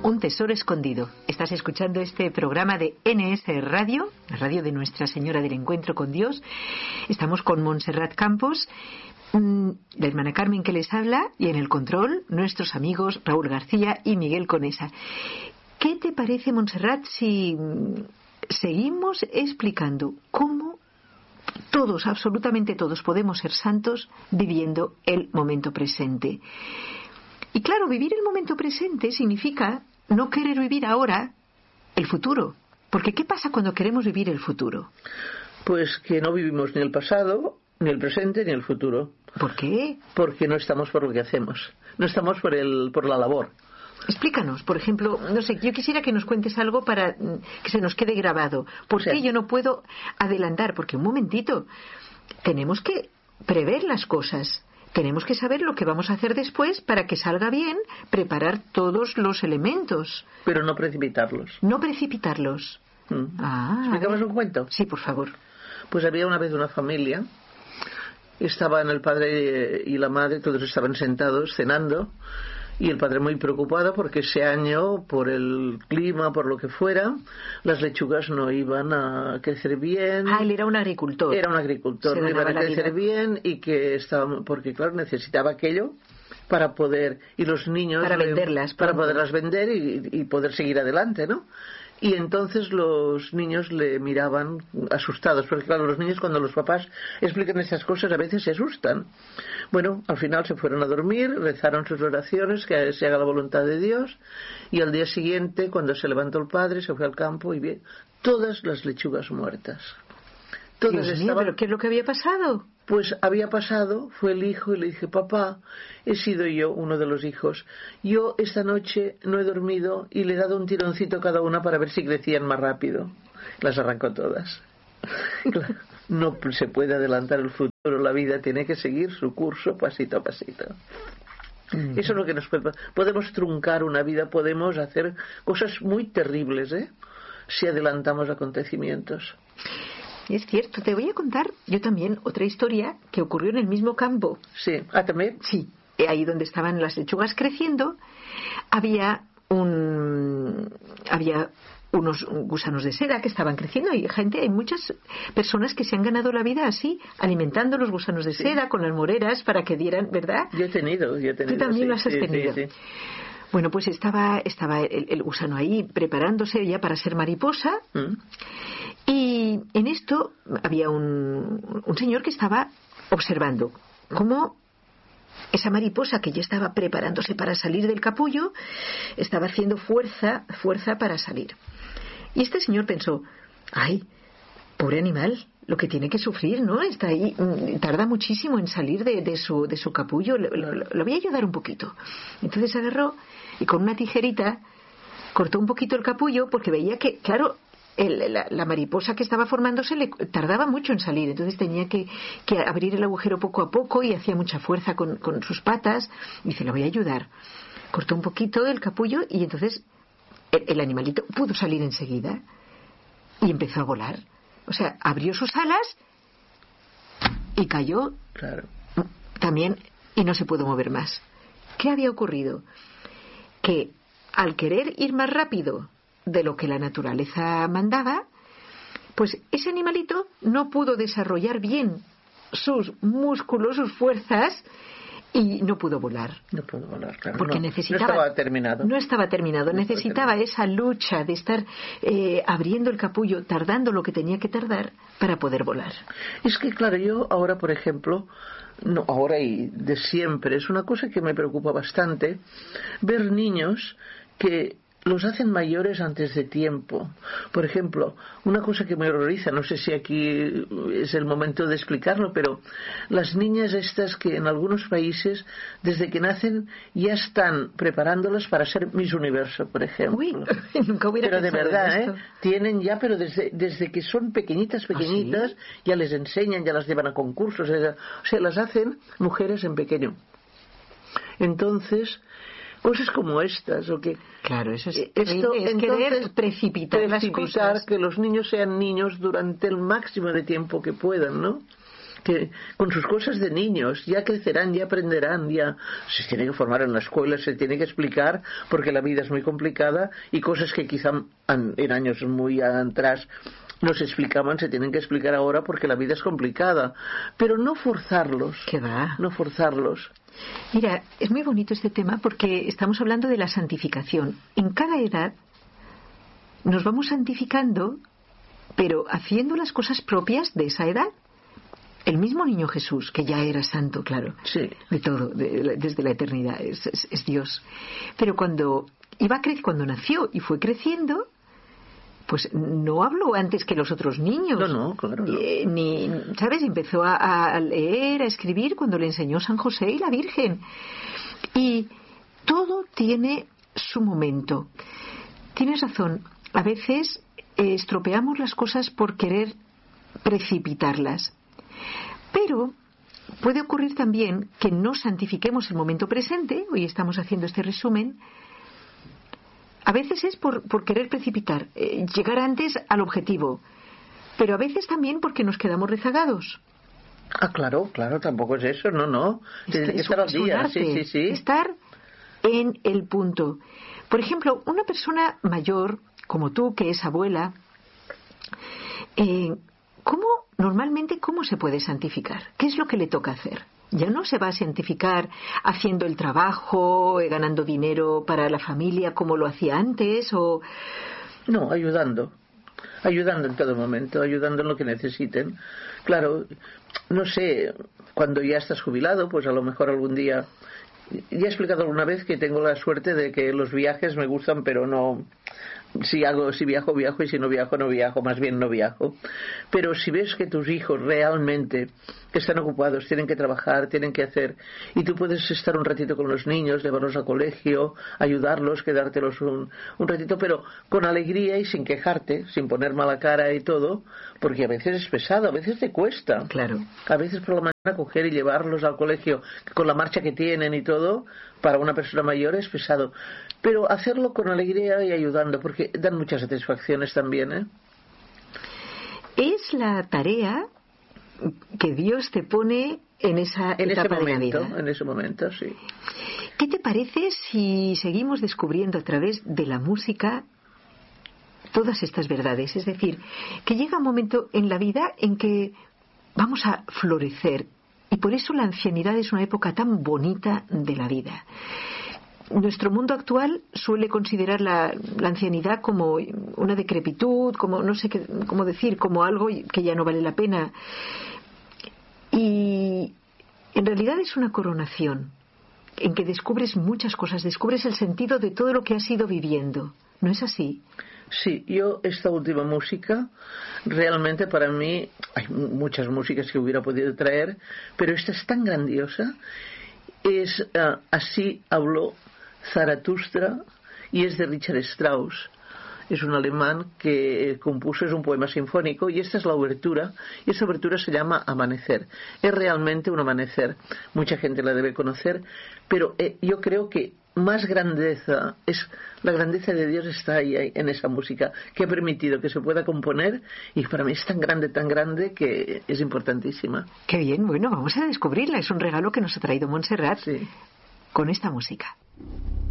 Un tesoro escondido. Estás escuchando este programa de NS Radio, la radio de Nuestra Señora del Encuentro con Dios. Estamos con Montserrat Campos, la hermana Carmen que les habla, y en el control nuestros amigos Raúl García y Miguel Conesa. ¿Qué te parece, Montserrat, si seguimos explicando cómo todos, absolutamente todos, podemos ser santos viviendo el momento presente? Y claro, vivir el momento presente significa no querer vivir ahora el futuro. Porque ¿qué pasa cuando queremos vivir el futuro? Pues que no vivimos ni el pasado, ni el presente, ni el futuro. ¿Por qué? Porque no estamos por lo que hacemos. No estamos por la labor. Explícanos, por ejemplo, no sé, yo quisiera que nos cuentes algo para que se nos quede grabado. ¿Por qué yo no puedo adelantar? Porque un momentito, tenemos que prever las cosas. Tenemos que saber lo que vamos a hacer después para que salga bien, preparar todos los elementos. Pero no precipitarlos. No precipitarlos. ¿Explicamos un cuento? Sí, por favor. Pues había una vez una familia, estaban el padre y la madre, todos estaban sentados cenando, y el padre muy preocupado porque ese año, por el clima, por lo que fuera, las lechugas no iban a crecer bien. Él era un agricultor. Era un agricultor, no iban a crecer bien, y que estaba, porque claro, necesitaba aquello para poder, y los niños para venderlas, para poderlas vender y poder seguir adelante, ¿no? Y entonces los niños le miraban asustados, porque claro, los niños cuando los papás explican esas cosas a veces se asustan. Bueno, al final se fueron a dormir, rezaron sus oraciones, que se haga la voluntad de Dios, y al día siguiente, cuando se levantó el padre, se fue al campo y vio todas las lechugas muertas. Todas estaban... ¿Pero qué es lo que había pasado? Pues había pasado, fue el hijo y le dije: papá, he sido yo, uno de los hijos. Yo esta noche no he dormido y le he dado un tironcito a cada una para ver si crecían más rápido. Las arrancó todas. No se puede adelantar el futuro, la vida tiene que seguir su curso pasito a pasito. Eso es lo que nos puede... Podemos truncar una vida, podemos hacer cosas muy terribles, si adelantamos acontecimientos. Es cierto, te voy a contar yo también otra historia que ocurrió en el mismo campo. Sí, ¿también? Sí, ahí donde estaban las lechugas creciendo, había unos gusanos de seda que estaban creciendo. Hay muchas personas que se han ganado la vida así, alimentando los gusanos de seda con las moreras para que dieran, ¿verdad? Yo he tenido. Tú también lo has tenido. Sí. Bueno, pues estaba el gusano ahí preparándose ya para ser mariposa. Y en esto había un señor que estaba observando cómo esa mariposa, que ya estaba preparándose para salir del capullo, estaba haciendo fuerza para salir. Y este señor pensó: ay, pobre animal, lo que tiene que sufrir, ¿no? Está ahí, tarda muchísimo en salir de su capullo, lo voy a ayudar un poquito. Entonces agarró y con una tijerita cortó un poquito el capullo, porque veía que, claro, la mariposa que estaba formándose le tardaba mucho en salir, entonces tenía que abrir el agujero poco a poco, y hacía mucha fuerza con sus patas. Y dice: lo voy a ayudar. Cortó un poquito el capullo y entonces el animalito pudo salir enseguida y empezó a volar. O sea, abrió sus alas y cayó. Claro. También, y no se pudo mover más. ¿Qué había ocurrido? Que al querer ir más rápido de lo que la naturaleza mandaba, pues ese animalito no pudo desarrollar bien sus músculos, sus fuerzas, y no pudo volar. No pudo volar, claro. Porque no estaba terminado. No estaba terminado. Necesitaba esa lucha de estar abriendo el capullo, tardando lo que tenía que tardar para poder volar. Es que, claro, yo ahora, por ejemplo, no ahora y de siempre, es una cosa que me preocupa bastante, ver niños que los hacen mayores antes de tiempo. Por ejemplo, una cosa que me horroriza, no sé si aquí es el momento de explicarlo, pero las niñas estas que en algunos países, desde que nacen, ya están preparándolas para ser Miss Universo, por ejemplo. Uy, nunca hubiera pero de verdad, esto. Tienen ya, pero desde que son pequeñitas, ¿Ah, sí? ya les enseñan, ya las llevan a concursos, o sea, las hacen mujeres en pequeño. Entonces, cosas como estas, o que... Claro, eso es querer precipitar las cosas. Que los niños sean niños durante el máximo de tiempo que puedan, ¿no? que con sus cosas de niños ya crecerán, ya aprenderán, ya se tiene que formar en la escuela, se tiene que explicar porque la vida es muy complicada y cosas que quizá en años muy atrás no se explicaban, se tienen que explicar ahora porque la vida es complicada, pero no forzarlos. ¿Qué va? No forzarlos. Mira, es muy bonito este tema porque estamos hablando de la santificación. En cada edad nos vamos santificando, pero haciendo las cosas propias de esa edad. El mismo niño Jesús, que ya era santo, claro, sí, de todo, desde la eternidad, es Dios. Pero cuando nació y fue creciendo, pues no habló antes que los otros niños. No, claro. No. ¿Sabes? Empezó a leer, a escribir cuando le enseñó San José y la Virgen. Y todo tiene su momento. Tienes razón. A veces estropeamos las cosas por querer precipitarlas. Pero puede ocurrir también que no santifiquemos el momento presente. Hoy estamos haciendo este resumen. A veces es por querer precipitar, llegar antes al objetivo, pero a veces también porque nos quedamos rezagados. Claro, tampoco es eso, no. Tiene que estar al día, sí. Estar en el punto. Por ejemplo, una persona mayor, como tú, que es abuela, ¿cómo se puede santificar? ¿Qué es lo que le toca hacer? Ya no se va a santificar haciendo el trabajo, ganando dinero para la familia como lo hacía antes, o... No, ayudando en todo momento, ayudando en lo que necesiten. Claro, no sé, cuando ya estás jubilado, pues a lo mejor algún día... Ya he explicado alguna vez que tengo la suerte de que los viajes me gustan, pero no... Si viajo, viajo, y si no viajo, más bien no viajo. Pero si ves que tus hijos realmente están ocupados, tienen que trabajar, tienen que hacer, y tú puedes estar un ratito con los niños, llevarlos al colegio, ayudarlos, quedártelos un ratito, pero con alegría y sin quejarte, sin poner mala cara y todo, porque a veces es pesado, a veces te cuesta. Claro. A veces por la mañana coger y llevarlos al colegio con la marcha que tienen y todo, para una persona mayor es pesado. Pero hacerlo con alegría y ayudando, porque dan muchas satisfacciones también, ¿eh? Es la tarea que Dios te pone en esa etapa de la vida. En ese momento, sí. ¿Qué te parece si seguimos descubriendo a través de la música todas estas verdades? Es decir, que llega un momento en la vida en que vamos a florecer, y por eso la ancianidad es una época tan bonita de la vida. Nuestro mundo actual suele considerar la ancianidad como una decrepitud, como no sé cómo decir, como algo que ya no vale la pena. Y en realidad es una coronación en que descubres muchas cosas, descubres el sentido de todo lo que has ido viviendo. ¿No es así? Sí, esta última música, realmente para mí, hay muchas músicas que hubiera podido traer, pero esta es tan grandiosa. Así habló Zaratustra, y es de Richard Strauss. Es un alemán que compuso, es un poema sinfónico, y esta es la obertura, y esa obertura se llama Amanecer. Es realmente un amanecer, mucha gente la debe conocer, pero yo creo que más grandeza, la grandeza de Dios está ahí en esa música, que ha permitido que se pueda componer, y para mí es tan grande que es importantísima. Qué bien, bueno, vamos a descubrirla, es un regalo que nos ha traído Montserrat, sí, con esta música.